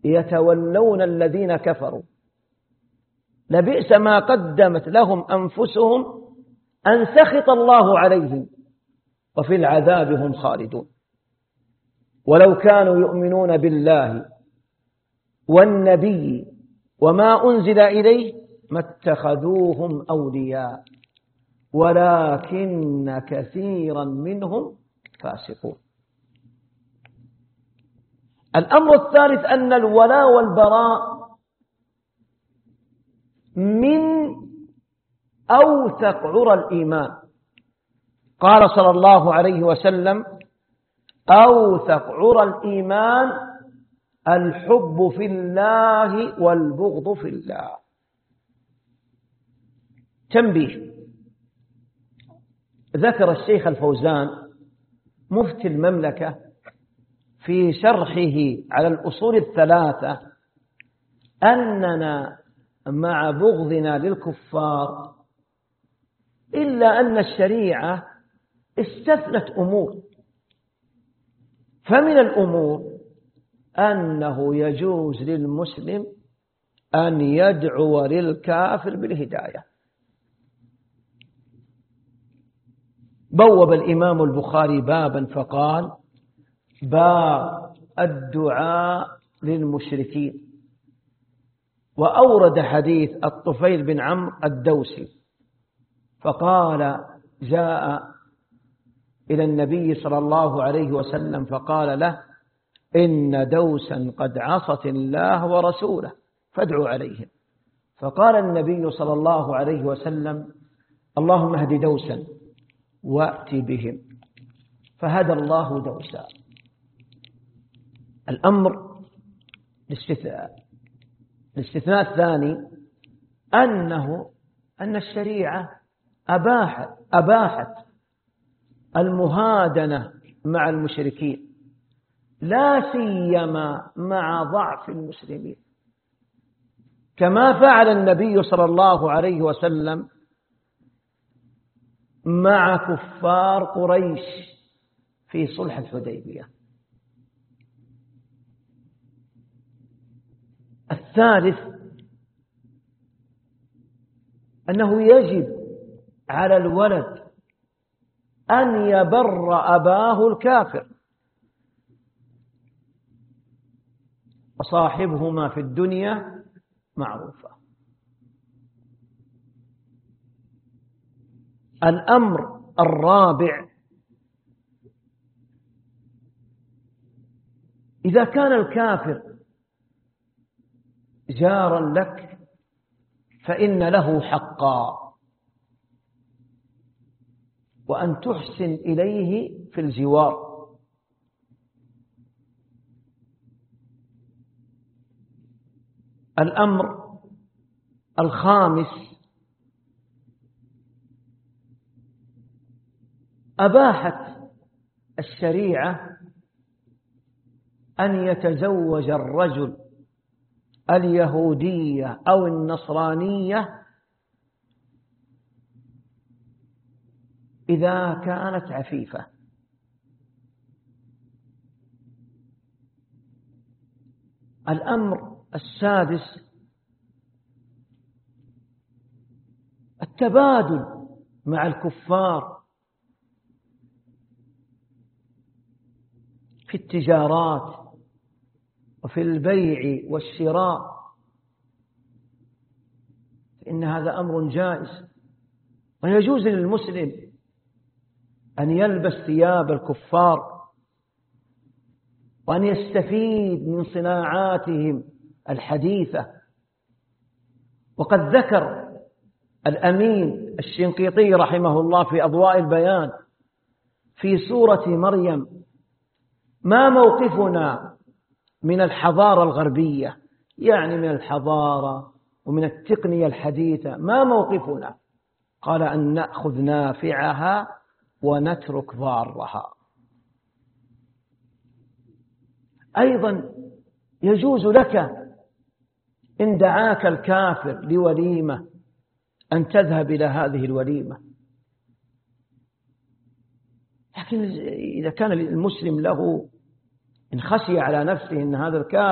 يتولون الذين كفروا لبئس ما قدمت لهم أنفسهم أن سخط الله عليهم وفي العذاب هم خالدون. ولو كانوا يؤمنون بالله والنبي وما أنزل إليه ما اتخذوهم أولياء ولكن كثيرا منهم فاسقون. الأمر الثالث أن الولاء والبراء من أوثق عرى الإيمان. قال صلى الله عليه وسلم: أوثق عرى الإيمان الحب في الله والبغض في الله. تنبيه: ذكر الشيخ الفوزان مفتي المملكة في شرحه على الأصول الثلاثة أننا مع بغضنا للكفار إلا أن الشريعة استثنت أمور، فمن الأمور أنه يجوز للمسلم أن يدعو للكافر بالهداية. بوب الإمام البخاري بابا فقال: باب الدعاء للمشركين، وأورد حديث الطفيل بن عمرو الدوسي فقال: جاء إلى النبي صلى الله عليه وسلم فقال له: إن دوسا قد عصت الله ورسوله فادعوا عليهم. فقال النبي صلى الله عليه وسلم: اللهم اهد دوسا وأت بهم، فهدى الله دوسا. الأمر الاستثناء الثاني أن الشريعة أباحت المهادنة مع المشركين، لا سيما مع ضعف المسلمين، كما فعل النبي صلى الله عليه وسلم مع كفار قريش في صلح الحديبية. الثالث أنه يجب على الولد أن يبر أباه الكافر، وصاحبهما في الدنيا معروفة. الأمر الرابع: إذا كان الكافر جارا لك فإن له حقا، وأن تحسن إليه في الجوار. الأمر الخامس: أباحت الشريعة أن يتزوج الرجل اليهودية أو النصرانية إذا كانت عفيفة. الأمر السادس: التبادل مع الكفار في التجارات وفي البيع والشراء، إن هذا أمر جائز، ويجوز للمسلم أن يلبس ثياب الكفار وأن يستفيد من صناعاتهم الحديثة. وقد ذكر الأمين الشنقيطي رحمه الله في أضواء البيان في سورة مريم: ما موقفنا من الحضارة الغربية، يعني من الحضارة ومن التقنية الحديثة، ما موقفنا؟ قال: أن نأخذ نافعها ونترك ضارها. أيضا يجوز لك إن دعاك الكافر لوليمة أن تذهب إلى هذه الوليمة، لكن إذا كان المسلم له إن خشي على نفسه أن هذا الكافر